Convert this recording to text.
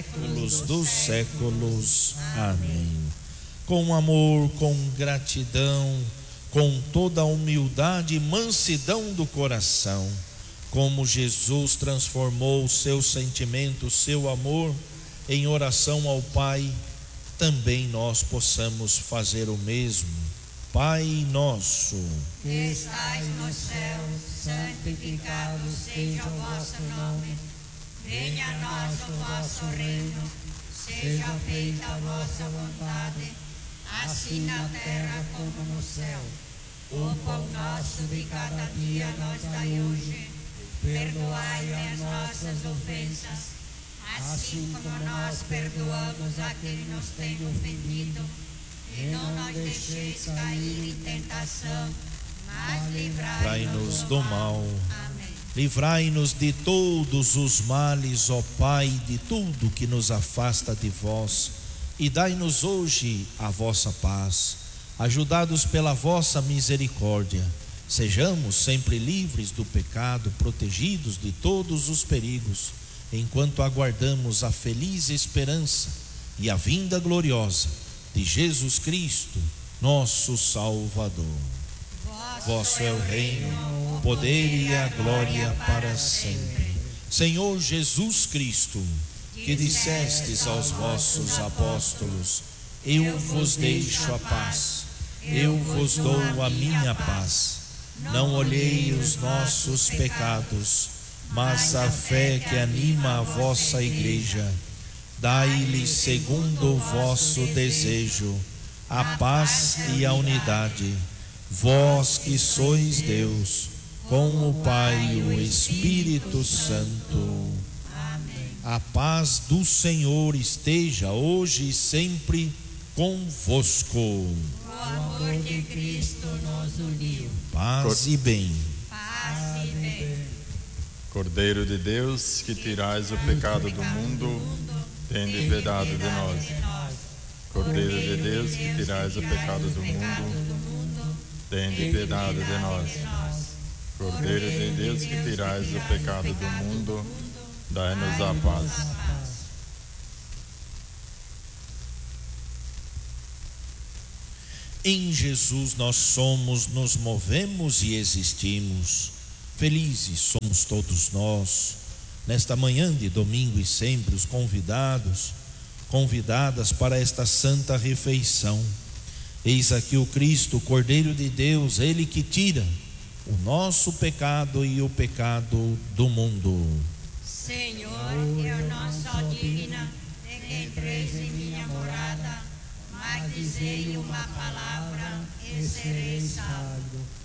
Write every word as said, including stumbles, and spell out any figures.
séculos dos séculos. Amém. Com amor, com gratidão, com toda a humildade e mansidão do coração, como Jesus transformou o seu sentimento, o seu amor em oração ao Pai, também nós possamos fazer o mesmo. Pai nosso, que estais nos céus, santificado seja o vosso nome. Venha a nós o vosso reino, seja feita a vossa vontade, assim na terra como no céu. O pão nosso de cada dia nos dai hoje. Perdoai as nossas ofensas, assim como nós perdoamos a quem nos tem ofendido. E não nos deixeis cair em tentação, mas livrai-nos do mal. Amém. Livrai-nos de todos os males, ó Pai, de tudo que nos afasta de vós, e dai-nos hoje a vossa paz. Ajudados pela vossa misericórdia, sejamos sempre livres do pecado, protegidos de todos os perigos, enquanto aguardamos a feliz esperança e a vinda gloriosa de Jesus Cristo, nosso Salvador. Vosso é o reino, o poder e a glória para sempre. Senhor Jesus Cristo, que dissestes aos vossos apóstolos: eu vos deixo a paz, eu vos dou a minha paz. Não olhei os nossos pecados, mas a fé que anima a vossa igreja. Dai-lhe segundo o vosso desejo a paz e a unidade, vós que sois Deus, com o Pai e o Espírito Santo. Amém. A paz do Senhor esteja hoje e sempre convosco. O amor de Cristo nos uniu. Paz e bem. Paz e bem. Cordeiro de Deus, que tirais o pecado do mundo, tende piedade de nós. Cordeiro de Deus, que tirais o pecado do mundo, tende piedade de nós. Cordeiro de Deus, que tirais o pecado do mundo, dai-nos a paz. Em Jesus nós somos, nos movemos e existimos. Felizes somos todos nós, nesta manhã de domingo e sempre os convidados, convidadas para esta santa refeição. Eis aqui o Cristo, o Cordeiro de Deus, Ele que tira o nosso pecado e o pecado do mundo. Senhor, eu não sou digna de que entreis em minha morada, mas dizei uma palavra e serei salvo.